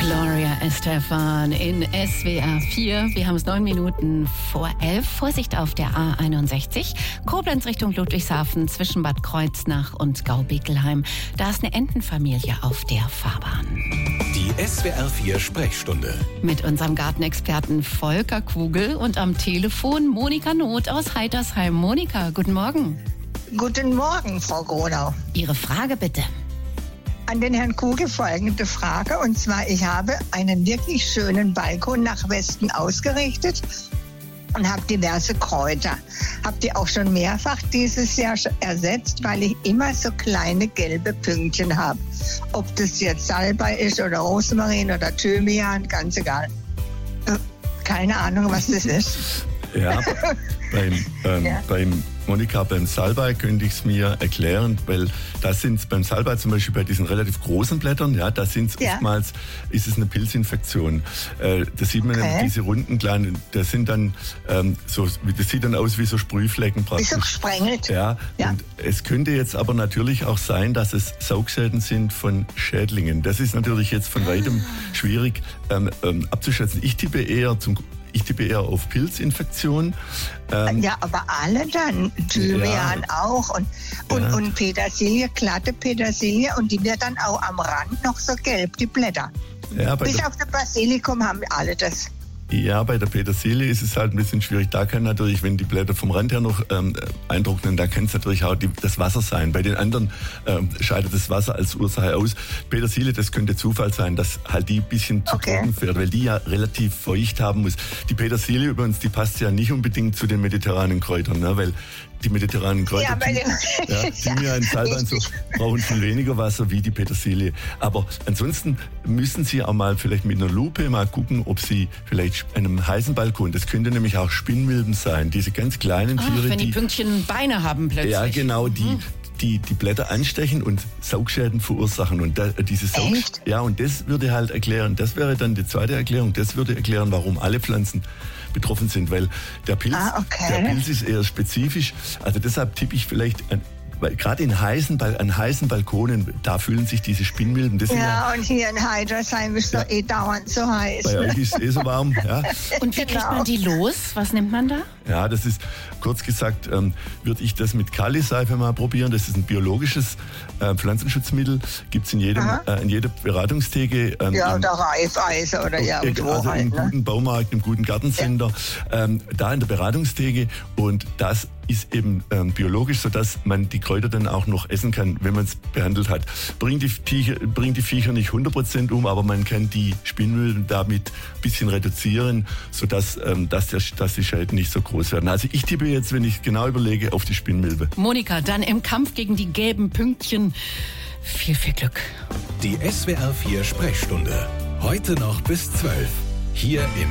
Gloria Estefan in SWR 4. Wir haben es 9 Minuten vor 11. Vorsicht auf der A61. Koblenz Richtung Ludwigshafen zwischen Bad Kreuznach und Gaubickelheim. Da ist eine Entenfamilie auf der Fahrbahn. Die SWR 4 Sprechstunde. Mit unserem Gartenexperten Volker Kugel und am Telefon Monika Noth aus Heitersheim. Monika, guten Morgen. Guten Morgen, Frau Gronau. Ihre Frage bitte. An den Herrn Kugel folgende Frage. Und zwar, ich habe einen wirklich schönen Balkon nach Westen ausgerichtet und habe diverse Kräuter. Habe die auch schon mehrfach dieses Jahr ersetzt, weil ich immer so kleine gelbe Pünktchen habe. Ob das jetzt Salbei ist oder Rosmarin oder Thymian, ganz egal. Keine Ahnung, was das ist. Ja, beim Monika, beim Salbei könnte ich es mir erklären, weil da sind beim Salbei zum Beispiel bei diesen relativ großen Blättern, ja, da sind oftmals, ist es eine Pilzinfektion. Da sieht man diese runden kleinen, das sind dann das sieht dann aus wie so Sprühflecken praktisch. Wie so gesprengelt. Ja, und es könnte jetzt aber natürlich auch sein, dass es Saugschäden sind von Schädlingen. Das ist natürlich jetzt von weitem schwierig abzuschätzen. Ich tippe eher auf Pilzinfektion. Ja, aber alle dann. Thymian auch und Petersilie, glatte Petersilie, und die wird dann auch am Rand noch so gelb, die Blätter. Ja, bis auf das Basilikum haben alle das. Ja, bei der Petersilie ist es halt ein bisschen schwierig. Da kann natürlich, wenn die Blätter vom Rand her noch eintrocknen, da kann es natürlich auch das Wasser sein. Bei den anderen scheidet das Wasser als Ursache aus. Petersilie, das könnte Zufall sein, dass halt die ein bisschen zu trocken wird, weil die ja relativ feucht haben muss. Die Petersilie übrigens, die passt ja nicht unbedingt zu den mediterranen Kräutern, ne? Weil die mediterranen Kräuter, Thymian, Salbei und so, brauchen viel weniger Wasser wie die Petersilie. Aber ansonsten müssen Sie auch mal vielleicht mit einer Lupe mal gucken, ob Sie vielleicht an einem heißen Balkon, das könnte nämlich auch Spinnmilben sein, diese ganz kleinen Tiere. Wenn die Pünktchen Beine haben plötzlich. Ja, genau, die Blätter anstechen und Saugschäden verursachen. Und und das würde halt erklären, das wäre dann die zweite Erklärung, das würde erklären, warum alle Pflanzen betroffen sind, weil der Pilz ist eher spezifisch. Also deshalb tippe ich vielleicht, weil gerade an heißen Balkonen, da fühlen sich diese Spinnmilben. Und hier in Heitersheim ist doch dauernd so heiß. Bei euch ist es so warm. Ja. Und wie kriegt man die los? Was nimmt man da? Ja, das ist, kurz gesagt, würde ich das mit Kali-Seife mal probieren. Das ist ein biologisches Pflanzenschutzmittel. Gibt es in jeder Beratungstheke. Oder Reifeisen oder irgendwo also halt. Im guten Baumarkt, im guten Gartencenter. Da in der Beratungstheke. Und das ist eben biologisch, sodass man die Kräuter dann auch noch essen kann, wenn man es behandelt hat. Bringt die Viecher nicht 100% um, aber man kann die Spinnmilben damit ein bisschen reduzieren, sodass dass die Schäden nicht so groß werden. Also ich tippe jetzt, wenn ich genau überlege, auf die Spinnmilbe. Monika, dann im Kampf gegen die gelben Pünktchen viel, viel Glück. Die SWR 4 Sprechstunde. Heute noch bis 12. Hier im